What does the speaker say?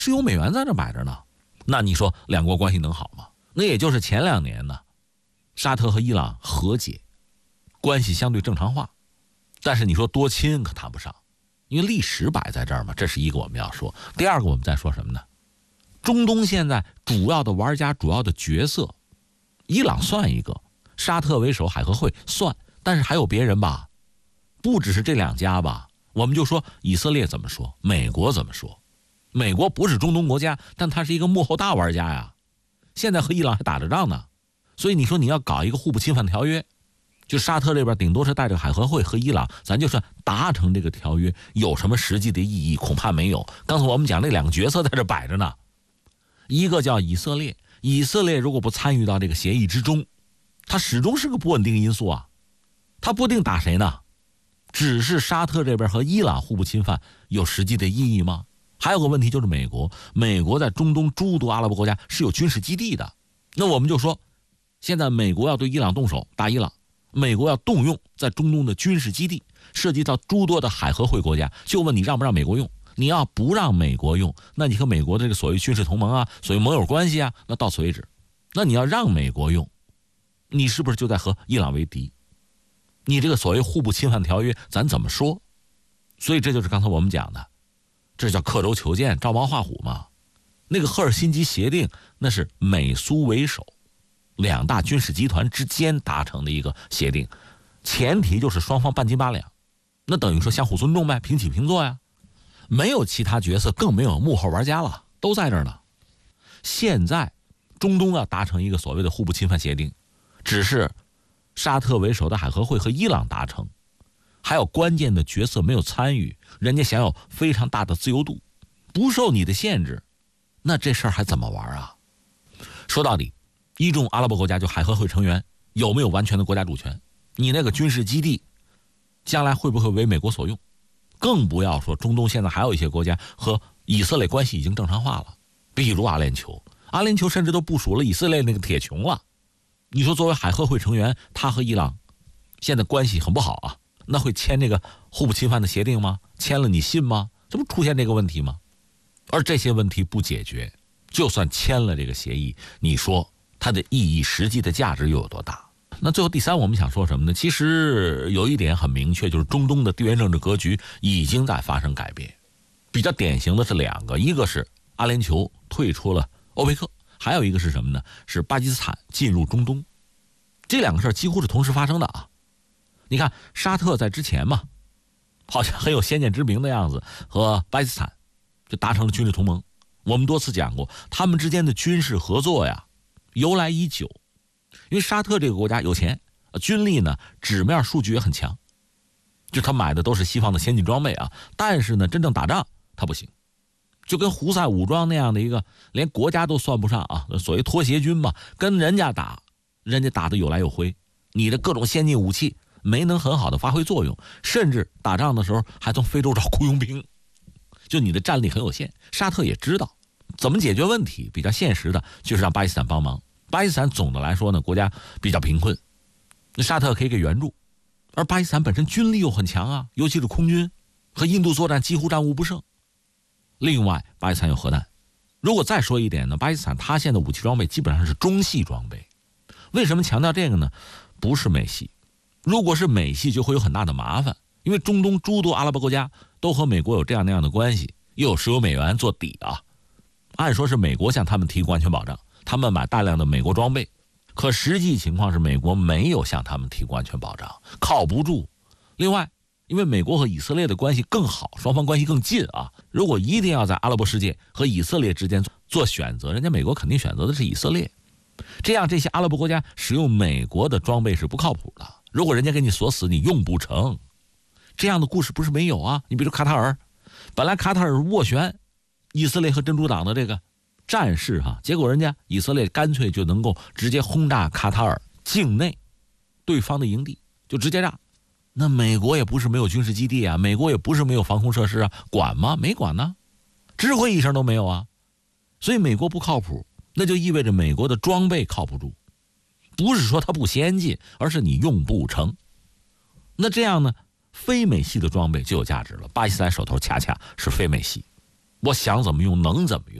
是有美元在这摆着呢。那你说两国关系能好吗？那也就是前2年呢，沙特和伊朗和解，关系相对正常化。但是你说多亲可谈不上，因为历史摆在这儿嘛，这是一个我们要说。第二个我们再说什么呢？中东现在主要的玩家、主要的角色，伊朗算一个，沙特为首海合会算，但是还有别人吧，不只是这2家吧。我们就说以色列怎么说，美国怎么说。美国不是中东国家，但它是一个幕后大玩家呀，现在和伊朗还打着仗呢。所以你说你要搞一个互不侵犯条约，就沙特这边顶多是带着海合会和伊朗，咱就算达成这个条约，有什么实际的意义？恐怕没有。刚才我们讲那2个角色在这摆着呢，一个叫以色列，以色列如果不参与到这个协议之中，它始终是个不稳定因素啊，它不定打谁呢？只是沙特这边和伊朗互不侵犯有实际的意义吗？还有个问题就是美国在中东诸多阿拉伯国家是有军事基地的。那我们就说，现在美国要对伊朗动手，打伊朗，美国要动用在中东的军事基地，涉及到诸多的海合会国家，就问你让不让美国用？你要不让美国用，那你和美国的这个所谓军事同盟啊，所谓盟友关系啊，那到此为止。那你要让美国用，你是不是就在和伊朗为敌？你这个所谓互不侵犯条约咱怎么说？所以这就是刚才我们讲的，这叫刻舟求剑，照猫画虎嘛。那个赫尔辛基协定，那是美苏为首2大军事集团之间达成的一个协定，前提就是双方半斤八两，那等于说相互尊重呗，平起平坐呀，没有其他角色，更没有幕后玩家了，都在这儿呢。现在中东要达成一个所谓的互不侵犯协定，只是沙特为首的海合会和伊朗达成，还有关键的角色没有参与，人家享有非常大的自由度，不受你的限制，那这事儿还怎么玩啊？说到底，一众阿拉伯国家就海合会成员有没有完全的国家主权？你那个军事基地将来会不会为美国所用？更不要说中东现在还有一些国家和以色列关系已经正常化了，比如阿联酋，阿联酋甚至都部署了以色列那个铁穹了。你说作为海合会成员，他和伊朗现在关系很不好啊，那会签这个互不侵犯的协定吗？签了你信吗？这不出现这个问题吗？而这些问题不解决，就算签了这个协议，你说它的意义实际的价值又有多大？那最后第三我们想说什么呢？其实有一点很明确，就是中东的地缘政治格局已经在发生改变。比较典型的是2个，一个是阿联酋退出了欧佩克，还有一个是什么呢？是巴基斯坦进入中东。这2个事儿几乎是同时发生的啊。你看沙特在之前嘛，好像很有先见之明的样子，和巴基斯坦就达成了军事同盟。我们多次讲过，他们之间的军事合作呀由来已久。因为沙特这个国家有钱，军力呢纸面数据也很强，就他买的都是西方的先进装备啊，但是呢真正打仗他不行，就跟胡塞武装那样的一个连国家都算不上啊，所谓拖鞋军嘛，跟人家打，人家打得有来有回，你的各种先进武器没能很好的发挥作用，甚至打仗的时候还从非洲找雇佣兵，就你的战力很有限。沙特也知道怎么解决问题，比较现实的就是让巴基斯坦帮忙。巴基斯坦总的来说呢，国家比较贫困，那沙特可以给援助，而巴基斯坦本身军力又很强啊，尤其是空军，和印度作战几乎战无不胜。另外，巴基斯坦有核弹。如果再说一点呢，巴基斯坦它现在武器装备基本上是中系装备。为什么强调这个呢？不是美系，如果是美系就会有很大的麻烦，因为中东诸多阿拉伯国家都和美国有这样那样的关系，又有石油美元做底啊。按说是美国向他们提供安全保障，他们买大量的美国装备，可实际情况是美国没有向他们提供安全保障，靠不住。另外，因为美国和以色列的关系更好，双方关系更近啊，如果一定要在阿拉伯世界和以色列之间做选择，人家美国肯定选择的是以色列。这样这些阿拉伯国家使用美国的装备是不靠谱的，如果人家给你锁死，你用不成。这样的故事不是没有啊，你比如卡塔尔，本来卡塔尔斡旋以色列和真主党的这个战事结果人家以色列干脆就能够直接轰炸卡塔尔境内对方的营地，就直接炸。那美国也不是没有军事基地啊，美国也不是没有防空设施啊，管吗？没管呢，知会一声都没有啊。所以美国不靠谱，那就意味着美国的装备靠不住，不是说它不先进，而是你用不成。那这样呢，非美系的装备就有价值了。巴基斯坦手头恰恰是非美系， 我想怎么用能怎么用。